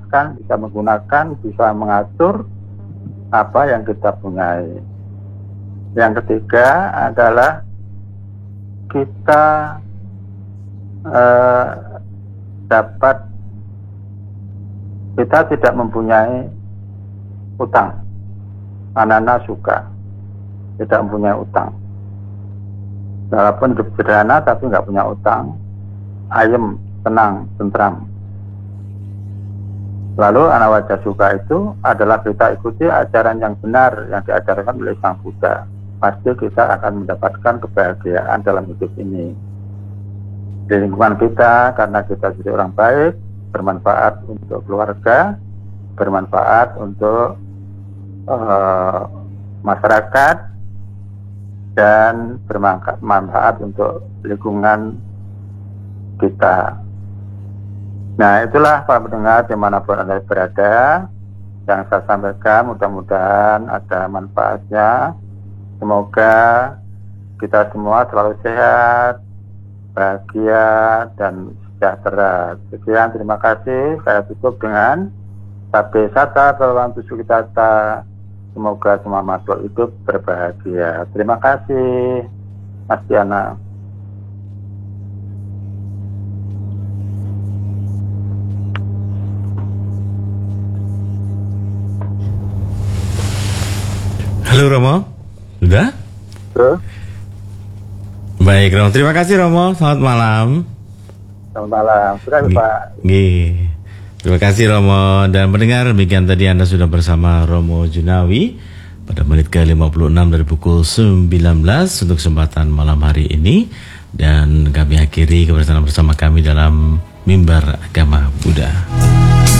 memanfaatkan, bisa menggunakan, bisa mengatur apa yang kita punyai. Yang ketiga adalah kita kita tidak mempunyai utang. Anak-anak suka tidak mempunyai utang. Walaupun hidup sederhana tapi nggak punya utang, ayem, tenang, tentram. Lalu anak wajah suka itu adalah kita ikuti ajaran yang benar yang diajarkan oleh Sang Buddha. Pasti kita akan mendapatkan kebahagiaan dalam hidup ini. Di lingkungan kita, karena kita jadi orang baik, bermanfaat untuk keluarga, bermanfaat untuk masyarakat, dan bermanfaat untuk lingkungan kita. Nah, itulah para pendengar dimanapun Anda berada, yang saya sampaikan mudah-mudahan ada manfaatnya. Semoga kita semua selalu sehat, bahagia, dan sejahtera. Sekian, terima kasih. Saya tutup dengan Sabe Sata Bhavantu Sukhitata. Semoga semua makhluk hidup berbahagia. Terima kasih, Mas Diana. Halo Romo, sudah? Baik Romo, terima kasih Romo. Selamat malam. Selamat malam. Sudah Pak. Terima kasih Romo. Dan pendengar, demikian tadi Anda sudah bersama Romo Junawi pada menit ke-56 dari pukul 19 untuk kesempatan malam hari ini. Dan kami akhiri kebersamaan bersama kami dalam Mimbar Agama Buddha.